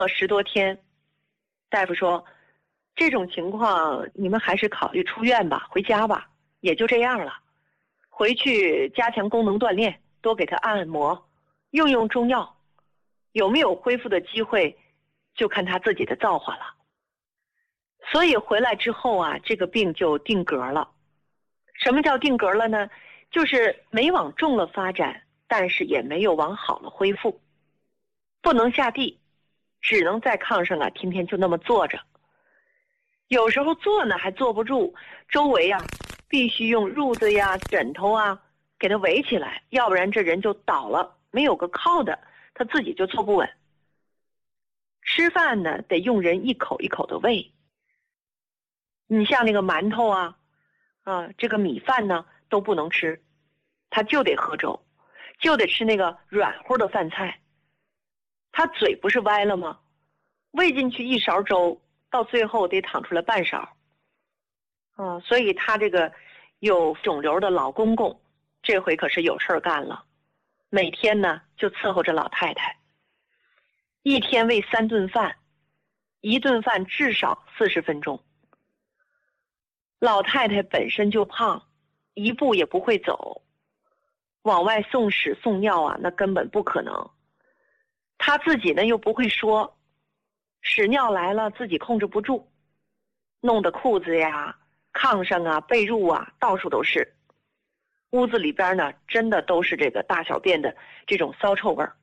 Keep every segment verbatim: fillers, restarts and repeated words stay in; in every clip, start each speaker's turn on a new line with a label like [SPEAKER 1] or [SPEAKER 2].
[SPEAKER 1] 了十多天，大夫说这种情况你们还是考虑出院吧，回家吧，也就这样了。回去加强功能锻炼，多给他按按摩，用用中药，有没有恢复的机会就看他自己的造化了。所以回来之后啊，这个病就定格了。什么叫定格了呢？就是没往重了发展，但是也没有往好了恢复，不能下地，只能在炕上啊天天就那么坐着。有时候坐呢还坐不住，周围啊必须用褥子呀枕头啊给他围起来，要不然这人就倒了，没有个靠的他自己就坐不稳。吃饭呢得用人一口一口的喂，你像那个馒头啊啊这个米饭呢都不能吃，他就得喝粥，就得吃那个软乎的饭菜。他嘴不是歪了吗？喂进去一勺粥，到最后得淌出来半勺。啊，所以他这个有肿瘤的老公公这回可是有事儿干了，每天呢就伺候着老太太，一天喂三顿饭，一顿饭至少四十分钟。老太太本身就胖，一步也不会走，往外送屎送尿啊那根本不可能。她自己呢又不会说，屎尿来了自己控制不住，弄得裤子呀炕上啊被褥啊到处都是，屋子里边呢真的都是这个大小便的这种骚臭味儿。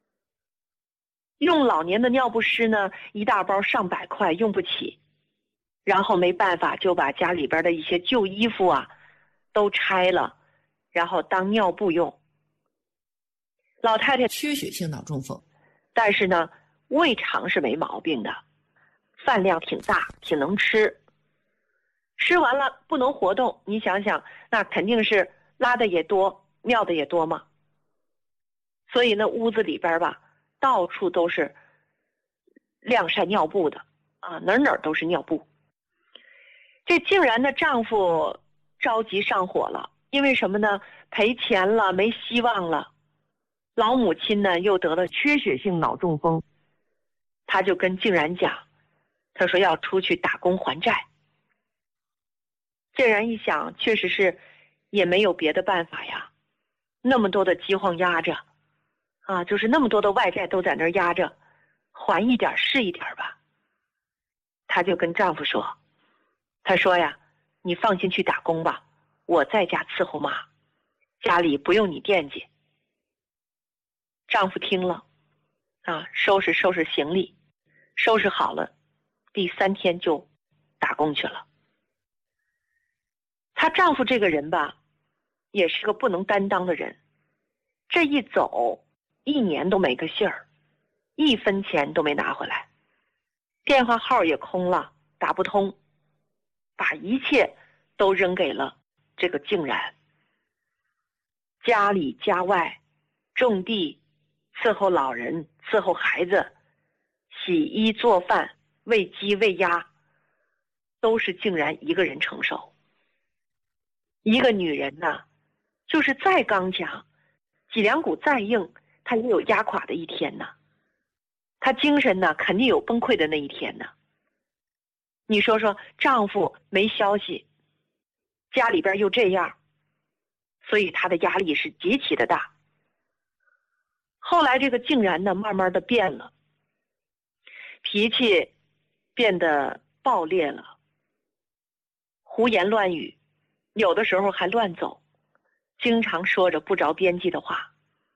[SPEAKER 1] 用老年的尿不湿呢一大包上百块用不起，然后没办法就把家里边的一些旧衣服啊都拆了，然后当尿布用。老太太
[SPEAKER 2] 缺血性脑中风，
[SPEAKER 1] 但是呢胃肠是没毛病的，饭量挺大，挺能吃，吃完了不能活动，你想想那肯定是拉的也多，尿的也多嘛。所以那屋子里边吧到处都是晾晒尿布的啊，哪哪都是尿布。这竟然呢丈夫着急上火了，因为什么呢？赔钱了，没希望了。老母亲呢又得了缺血性脑中风，他就跟静然讲，他说要出去打工还债。静然一想，确实是也没有别的办法呀，那么多的饥荒压着啊，就是那么多的外债都在那儿压着，还一点是一点吧。她就跟丈夫说，她说呀，你放心去打工吧，我在家伺候妈，家里不用你惦记。丈夫听了啊，收拾收拾行李，收拾好了，第三天就打工去了。她丈夫这个人吧，也是个不能担当的人，这一走一年都没个信儿，一分钱都没拿回来，电话号也空了，打不通，把一切都扔给了这个静然。家里家外，种地，伺候老人，伺候孩子，洗衣做饭，喂鸡喂鸭，都是静然一个人承受。一个女人呢，就是再刚强，脊梁骨再硬，她也有压垮的一天呢。她精神呢，肯定有崩溃的那一天呢。你说说，丈夫没消息，家里边又这样，所以她的压力是极其的大。后来这个静然呢，慢慢的变了，脾气变得暴烈了，胡言乱语，有的时候还乱走，经常说着不着边际的话。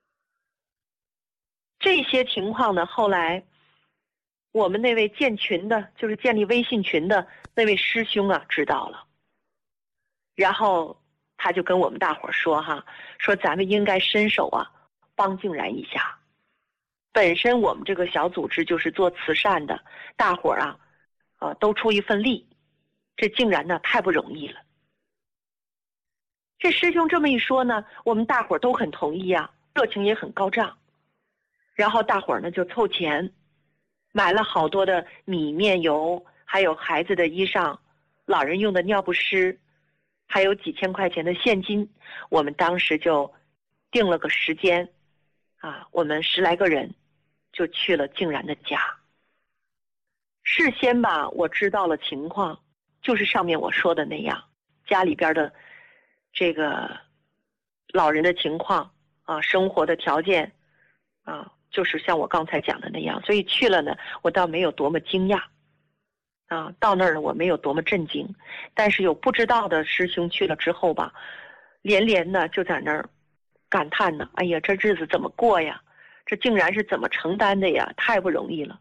[SPEAKER 1] 这些情况呢，后来我们那位建群的，就是建立微信群的那位师兄啊知道了，然后他就跟我们大伙说哈，说咱们应该伸手啊帮静然一下。本身我们这个小组织就是做慈善的，大伙儿啊呃都出一份力，这静然呢太不容易了。这师兄这么一说呢，我们大伙儿都很同意啊，热情也很高涨。然后大伙儿呢就凑钱，买了好多的米面油，还有孩子的衣裳，老人用的尿不湿，还有几千块钱的现金。我们当时就定了个时间啊，我们十来个人就去了静然的家。 事先吧，我知道了情况，就是上面我说的那样，家里边的这个老人的情况啊，生活的条件啊，就是像我刚才讲的那样，所以去了呢，我倒没有多么惊讶啊，到那儿呢，我没有多么震惊，但是有不知道的师兄去了之后吧，连连呢就在那儿感叹呢，哎呀，这日子怎么过呀？这竟然是怎么承担的呀？太不容易了。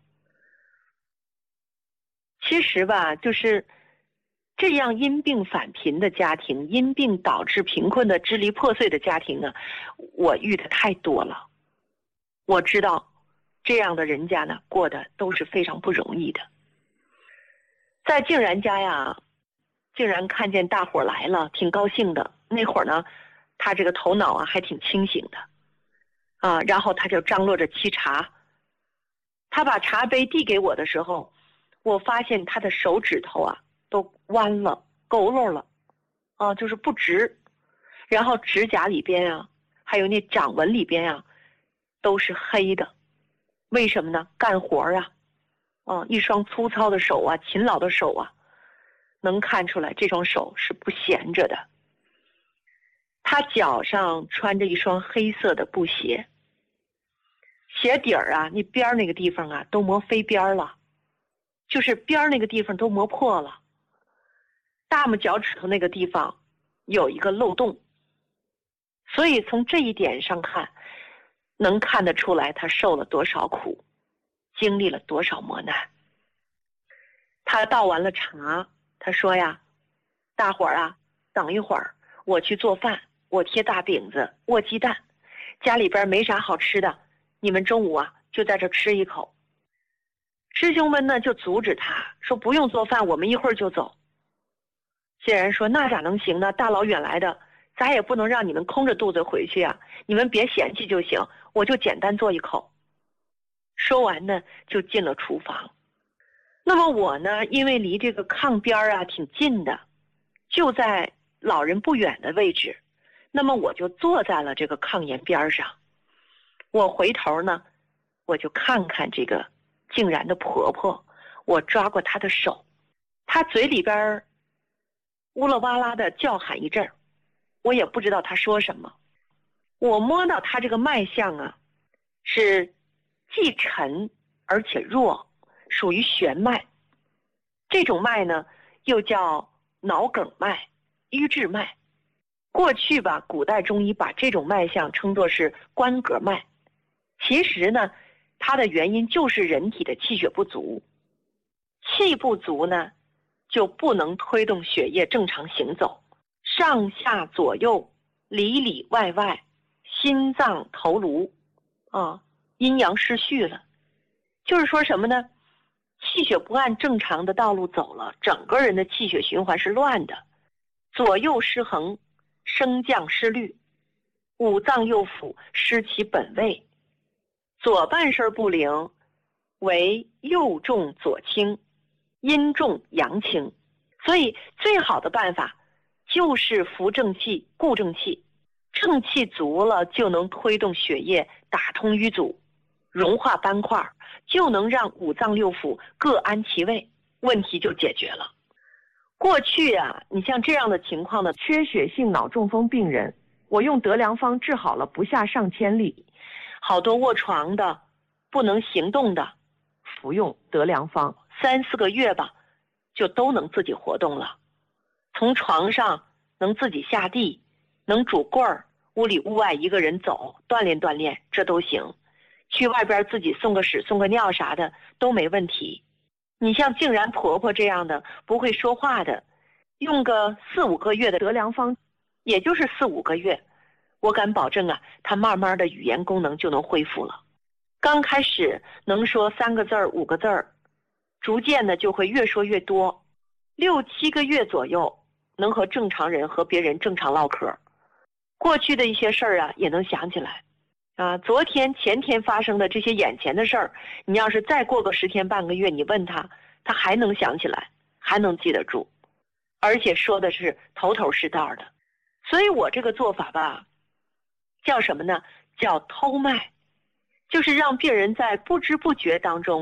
[SPEAKER 1] 其实吧，就是这样因病返贫的家庭，因病导致贫困的支离破碎的家庭呢，我遇的太多了。我知道这样的人家呢，过得都是非常不容易的。在竟然家呀，竟然看见大伙来了，挺高兴的。那会儿呢，他这个头脑啊还挺清醒的啊，然后他就张罗着沏茶。他把茶杯递给我的时候，我发现他的手指头啊都弯了、佝偻了，啊，就是不直。然后指甲里边啊，还有那掌纹里边啊，都是黑的。为什么呢？干活啊，啊，一双粗糙的手啊，勤劳的手啊，能看出来这双手是不闲着的。他脚上穿着一双黑色的布鞋，鞋底儿啊，那边那个地方啊，都磨飞边了，就是边那个地方都磨破了。大拇脚趾头那个地方有一个漏洞，所以从这一点上看，能看得出来他受了多少苦，经历了多少磨难。他倒完了茶，他说呀，大伙儿啊，等一会儿我去做饭，我贴大饼子，握鸡蛋，家里边没啥好吃的，你们中午啊就在这吃一口。师兄们呢就阻止他，说不用做饭，我们一会儿就走。竟然说那咋能行呢？大老远来的，咱也不能让你们空着肚子回去啊，你们别嫌弃就行，我就简单做一口。说完呢就进了厨房。那么我呢，因为离这个炕边啊挺近的，就在老人不远的位置，那么我就坐在了这个炕沿边上。我回头呢，我就看看这个竟然的婆婆，我抓过她的手，她嘴里边乌啦哇啦的叫喊一阵儿，我也不知道她说什么。我摸到她这个脉象啊，是既沉而且弱，属于弦脉。这种脉呢，又叫脑梗脉、瘀滞脉。过去吧，古代中医把这种脉象称作是关格脉。其实呢，它的原因就是人体的气血不足。气不足呢，就不能推动血液正常行走，上下左右、里里外外、心脏头颅啊，阴阳失序了。就是说什么呢？气血不按正常的道路走了，整个人的气血循环是乱的，左右失衡，升降失律，五脏六腑失其本位，左半身不灵，为右重左轻，阴重阳轻。所以最好的办法就是扶正气、固正气，正气足了就能推动血液打通淤阻，融化斑块，就能让五脏六腑各安其位，问题就解决了。过去啊，你像这样的情况的缺血性脑中风病人，我用德良方治好了不下上千例，好多卧床的、不能行动的，服用德良方三四个月吧，就都能自己活动了。从床上能自己下地，能拄棍儿，屋里屋外一个人走，锻炼锻炼，这都行。去外边自己送个屎送个尿啥的都没问题。你像竟然婆婆这样的不会说话的，用个四五个月的德良方，也就是四五个月，我敢保证啊，她慢慢的语言功能就能恢复了。刚开始能说三个字儿五个字儿，逐渐的就会越说越多，六七个月左右能和正常人和别人正常唠嗑，过去的一些事儿啊也能想起来啊，昨天前天发生的这些眼前的事儿，你要是再过个十天半个月，你问他，他还能想起来，还能记得住，而且说的是头头是道的。所以我这个做法吧，叫什么呢？叫偷脉，就是让病人在不知不觉当中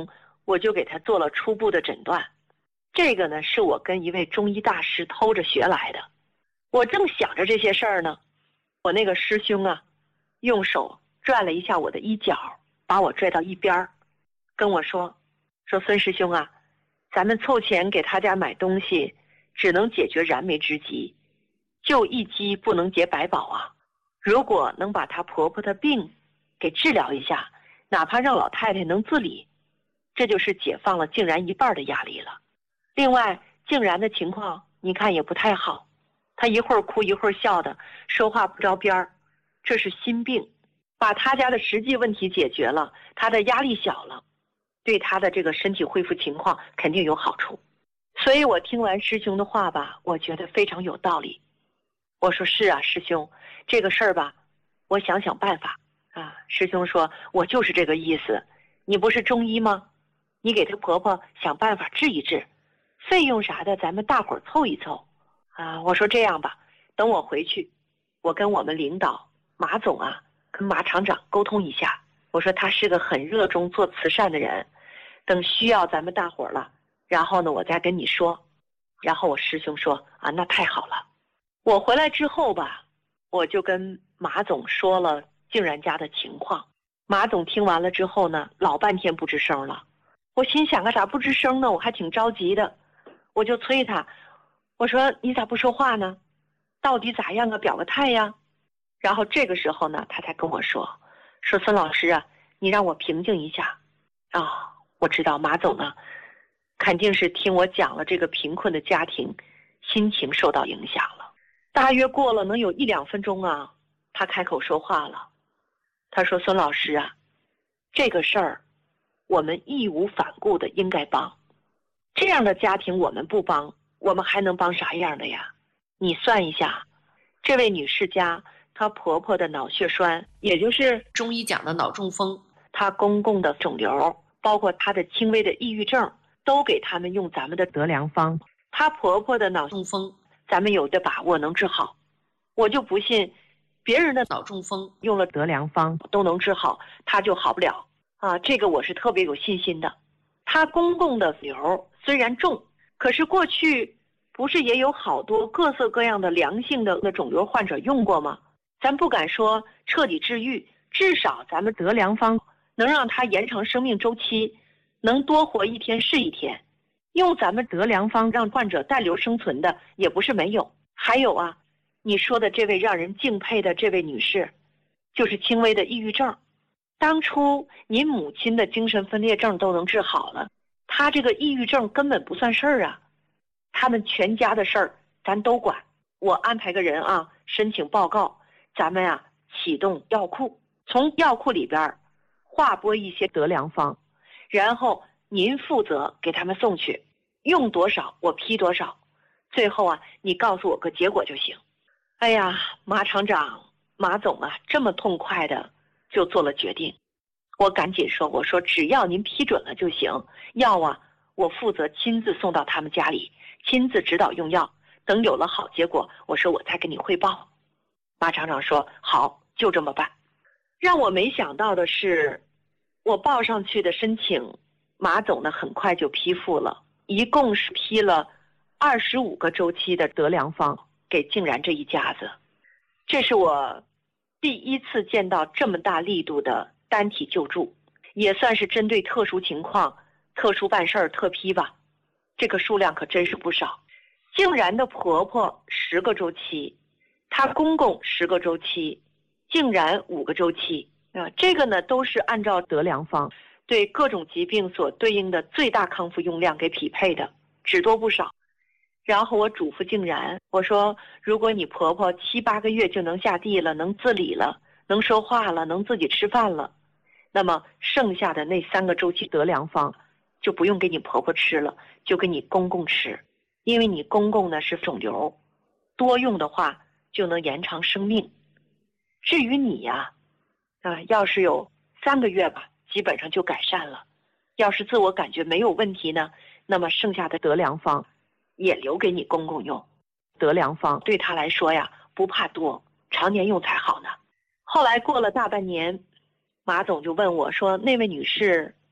[SPEAKER 1] 我就给他做了初步的诊断。这个呢，是我跟一位中医大师偷着学来的。我正想着这些事儿呢，我那个师兄啊，用手拽了一下我的衣角，把我拽到一边儿，跟我说说孙师兄啊，咱们凑钱给他家买东西，只能解决燃眉之急，救一鸡不能解百宝啊。如果能把她婆婆的病给治疗一下，哪怕让老太太能自理，这就是解放了静然一半的压力了。另外，静然的情况你看也不太好，她一会儿哭一会儿笑的，说话不着边儿，这是心病。把她家的实际问题解决了，她的压力小了，对她的这个身体恢复情况肯定有好处。所以我听完师兄的话吧，我觉得非常有道理。我说是啊，师兄，这个事儿吧，我想想办法啊。师兄说，我就是这个意思，你不是中医吗？你给她婆婆想办法治一治，费用啥的咱们大伙儿凑一凑啊。我说这样吧，等我回去，我跟我们领导马总啊，跟马厂长沟通一下。我说他是个很热衷做慈善的人，等需要咱们大伙儿了，然后呢我再跟你说。然后我师兄说啊，那太好了。我回来之后吧，我就跟马总说了静然家的情况。马总听完了之后呢，老半天不吱声了。我心想啊，咋不吱声呢？我还挺着急的，我就催他，我说你咋不说话呢？到底咋样啊？表个态呀。然后这个时候呢，他才跟我说，说孙老师啊，你让我平静一下啊。我知道马总呢，肯定是听我讲了这个贫困的家庭，心情受到影响了。大约过了能有一两分钟啊，他开口说话了。他说，孙老师啊，这个事儿我们义无反顾的应该帮，这样的家庭我们不帮，我们还能帮啥样的呀？你算一下，这位女士家她婆婆的脑血栓，也就是中医讲的脑中风，她公公的肿瘤，包括她的轻微的抑郁症，都给他们用咱们的德良方。她婆婆的脑中风咱们有的把握能治好，我就不信别人的脑中风用了德良方都能治好，她就好不了啊。这个我是特别有信心的。她公公的瘤虽然重，可是过去不是也有好多各色各样的良性的肿瘤患者用过吗？咱不敢说彻底治愈，至少咱们德良方能让他延长生命周期，能多活一天是一天。用咱们德良方让患者带瘤生存的也不是没有。还有啊，你说的这位让人敬佩的这位女士，就是轻微的抑郁症。当初您母亲的精神分裂症都能治好了，她这个抑郁症根本不算事儿啊。他们全家的事儿咱都管，我安排个人啊，申请报告，咱们啊启动药库，从药库里边划拨一些德良方，然后您负责给他们送去，用多少我批多少，最后啊你告诉我个结果就行。哎呀，马厂长马总啊这么痛快的就做了决定。我赶紧说，我说只要您批准了就行，药啊我负责亲自送到他们家里，亲自指导用药，等有了好结果，我说我再跟你汇报。马厂长说好，就这么办。让我没想到的是，我报上去的申请，马总呢很快就批复了，一共是批了二十五个周期的德良方给静然这一家子。这是我第一次见到这么大力度的单体救助，也算是针对特殊情况特殊办事儿特批吧。这个数量可真是不少。静然的婆婆十个周期，她公公十个周期，静然五个周期啊，这个呢都是按照德良方对各种疾病所对应的最大康复用量给匹配的，只多不少。然后我嘱咐静然，我说如果你婆婆七八个月就能下地了，能自理了，能说话了，能自己吃饭了，那么剩下的那三个周期德良方就不用给你婆婆吃了，就给你公公吃。因为你公公呢是肿瘤，多用的话就能延长生命。至于你呀、啊，啊，要是有三个月吧，基本上就改善了。要是自我感觉没有问题呢，那么剩下的德良方也留给你公公用。德良方对他来说呀，不怕多，常年用才好呢。后来过了大半年，马总就问我说，那位女士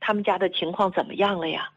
[SPEAKER 1] 他们家的情况怎么样了呀？